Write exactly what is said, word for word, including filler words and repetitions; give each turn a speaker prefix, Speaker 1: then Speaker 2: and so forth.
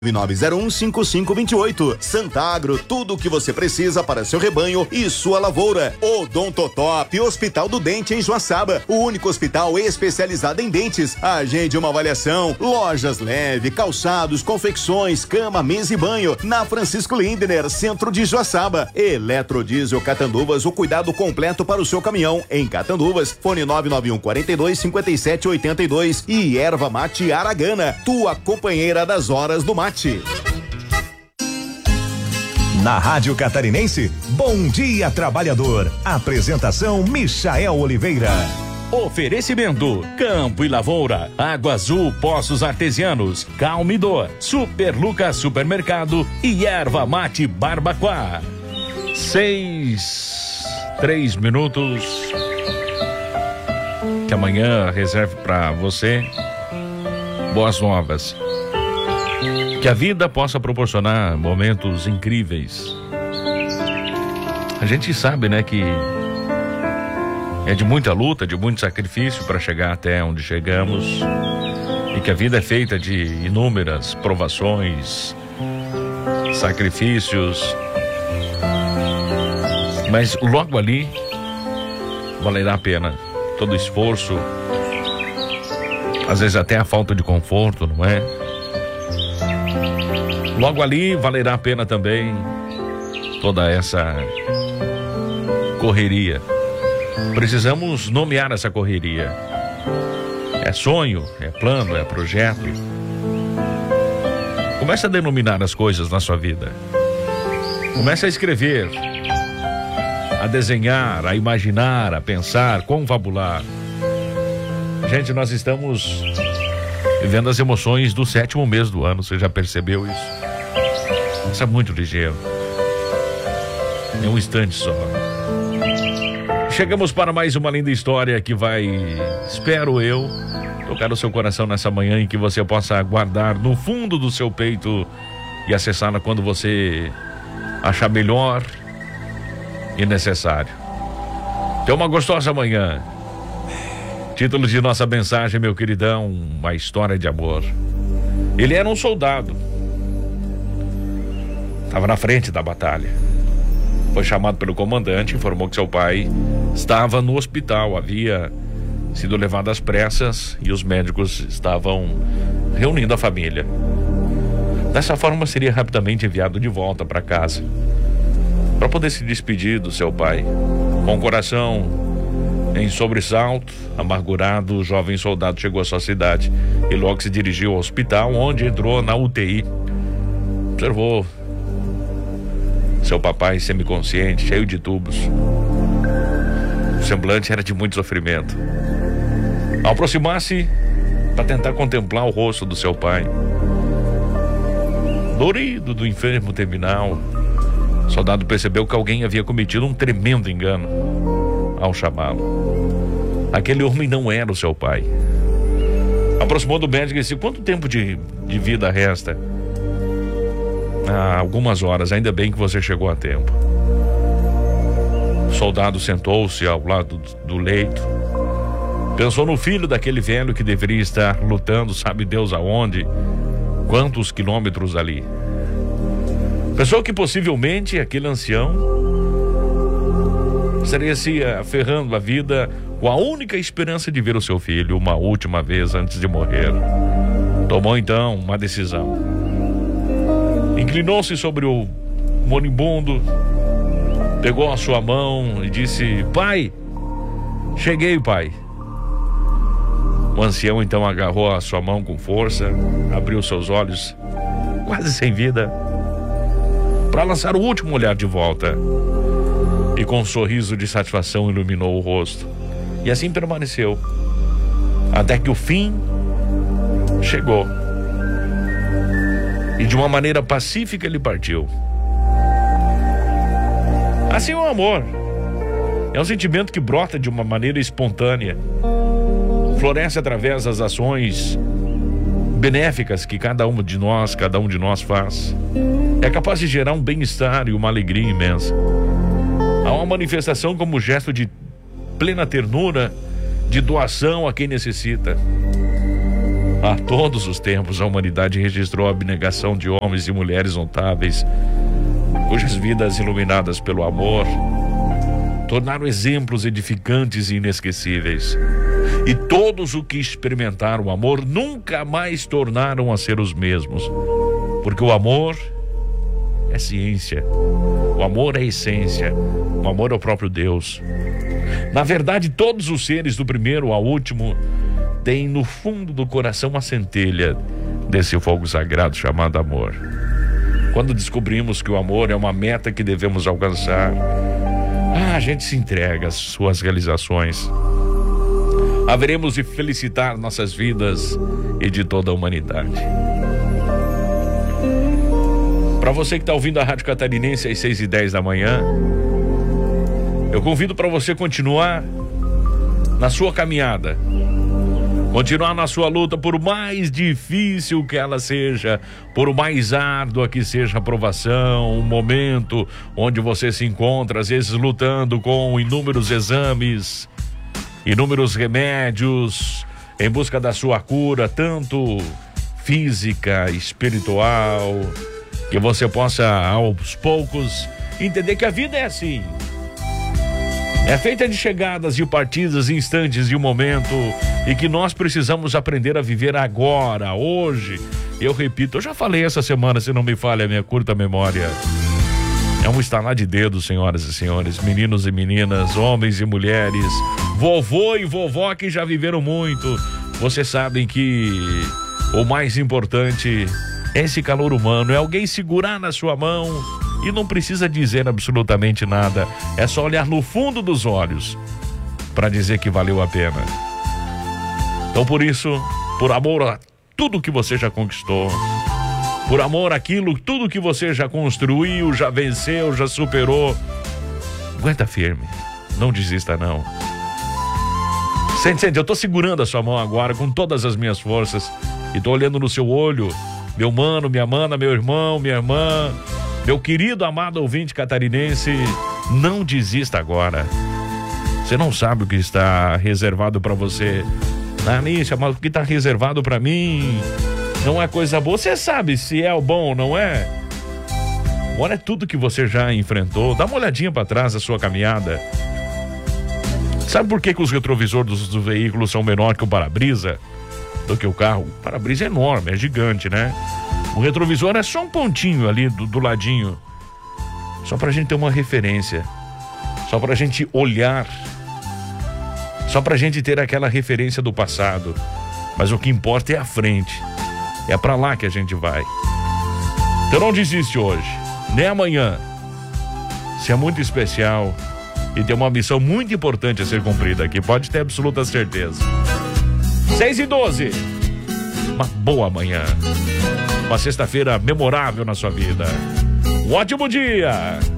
Speaker 1: nove zero um cinco cinco dois oito. Santagro, tudo o que você precisa para seu rebanho e sua lavoura. Odontotop, Hospital do Dente em Joaçaba, o único hospital especializado em dentes. Agende uma avaliação. Lojas Leve, calçados, confecções, cama, mesa e banho, na Francisco Lindner, centro de Joaçaba. Eletrodiesel Catanduvas, o cuidado completo para o seu caminhão em Catanduvas. Fone nove nove um quatro dois cinco sete oito dois e Erva Mate Aragana, tua companheira das horas do mate.
Speaker 2: Na Rádio Catarinense, Bom Dia Trabalhador. Apresentação Michael Oliveira.
Speaker 3: Oferecimento: Campo e Lavoura, Água Azul Poços Artesianos, Calmidor, Super Lucas Supermercado e Erva Mate Barbacoa. Seis, três minutos. Que amanhã reserve para você boas novas. Que a vida possa proporcionar momentos incríveis. A gente sabe, né, que é de muita luta, de muito sacrifício para chegar até onde chegamos. E que a vida é feita de inúmeras provações, sacrifícios. Mas logo ali valerá a pena todo o esforço. Às vezes até a falta de conforto, não é? Logo ali valerá a pena também toda essa correria. Precisamos nomear essa correria. É sonho, é plano, é projeto. Comece a denominar as coisas na sua vida. Comece a escrever, a desenhar, a imaginar, a pensar, confabular. Gente, nós estamos vivendo as emoções do sétimo mês do ano. Você já percebeu isso? Isso é muito ligeiro. É um instante só. Chegamos para mais uma linda história que vai, espero eu, tocar o seu coração nessa manhã, em que você possa guardar no fundo do seu peito e acessá-la quando você achar melhor e necessário. Tenha uma gostosa manhã. Título de nossa mensagem, meu queridão: uma história de amor. Ele era um soldado. Estava na frente da batalha. Foi chamado pelo comandante, informou que seu pai estava no hospital, havia sido levado às pressas e os médicos estavam reunindo a família. Dessa forma, seria rapidamente enviado de volta para casa, para poder se despedir do seu pai. Com o coração em sobressalto, amargurado, o jovem soldado chegou à sua cidade e logo se dirigiu ao hospital, onde entrou na U T I. Observou seu papai semiconsciente, cheio de tubos. O semblante era de muito sofrimento. Ao aproximar-se para tentar contemplar o rosto do seu pai, dorido do enfermo terminal, o soldado percebeu que alguém havia cometido um tremendo engano ao chamá-lo. Aquele homem não era o seu pai. Aproximou do médico e disse: quanto tempo de, de vida resta? Ah, algumas horas, ainda bem que você chegou a tempo. O soldado sentou-se ao lado do leito, pensou no filho daquele velho que deveria estar lutando, sabe Deus aonde, quantos quilômetros ali. Pensou que possivelmente aquele ancião estaria se aferrando a vida com a única esperança de ver o seu filho uma última vez antes de morrer. Tomou então uma decisão. Inclinou-se sobre o moribundo, pegou a sua mão e disse: pai, cheguei, pai. O ancião então agarrou a sua mão com força, abriu seus olhos, quase sem vida, para lançar o último olhar de volta, e com um sorriso de satisfação iluminou o rosto. E assim permaneceu, até que o fim chegou. E de uma maneira pacífica ele partiu. Assim é o amor. É um sentimento que brota de uma maneira espontânea, floresce através das ações benéficas que cada um de nós, cada um de nós faz. É capaz de gerar um bem-estar e uma alegria imensa. Há uma manifestação como gesto de plena ternura, de doação a quem necessita. A todos os tempos, a humanidade registrou a abnegação de homens e mulheres notáveis, cujas vidas, iluminadas pelo amor, tornaram exemplos edificantes e inesquecíveis. E todos os que experimentaram o amor nunca mais tornaram a ser os mesmos, porque o amor é ciência, o amor é essência, o amor é o próprio Deus. Na verdade, todos os seres, do primeiro ao último, têm no fundo do coração a centelha desse fogo sagrado chamado amor. Quando descobrimos que o amor é uma meta que devemos alcançar, ah, a gente se entrega às suas realizações. Haveremos de felicitar nossas vidas e de toda a humanidade. Para você que está ouvindo a Rádio Catarinense às seis e dez da manhã, eu convido para você continuar na sua caminhada, continuar na sua luta, por mais difícil que ela seja, por mais árdua que seja a provação, o momento onde você se encontra, às vezes lutando com inúmeros exames, inúmeros remédios, em busca da sua cura, tanto física, espiritual, que você possa, aos poucos, entender que a vida é assim. É feita de chegadas e partidas, instantes de um momento, e que nós precisamos aprender a viver agora, hoje. Eu repito, eu já falei essa semana, se não me falha a minha curta memória. É um estalar de dedos, senhoras e senhores, meninos e meninas, homens e mulheres, vovô e vovó que já viveram muito. Vocês sabem que o mais importante é esse calor humano, é alguém segurar na sua mão e não precisa dizer absolutamente nada. É só olhar no fundo dos olhos para dizer que valeu a pena. Então, por isso, por amor a tudo que você já conquistou, por amor àquilo, tudo que você já construiu, já venceu, já superou, aguenta firme, não desista não. Sente, sente, eu tô segurando a sua mão agora com todas as minhas forças e tô olhando no seu olho, meu mano, minha mana, meu irmão, minha irmã, meu querido, amado ouvinte catarinense, não desista agora. Você não sabe o que está reservado para você. Nanícia, mas o que está reservado para mim não é coisa boa. Você sabe se é o bom ou não é. Olha tudo que você já enfrentou. Dá uma olhadinha para trás da sua caminhada. Sabe por que, que os retrovisores dos, dos veículos são menor que o para-brisa? Do que o carro? O para-brisa é enorme, é gigante, né? O retrovisor é só um pontinho ali do, do ladinho. Só pra gente ter uma referência. Só pra gente olhar. Só pra gente ter aquela referência do passado. Mas o que importa é a frente. É pra lá que a gente vai. Então não desiste hoje, nem amanhã. Você é muito especial e tem uma missão muito importante a ser cumprida aqui. Pode ter absoluta certeza. seis e doze. Uma boa manhã. Uma sexta-feira memorável na sua vida. Um ótimo dia.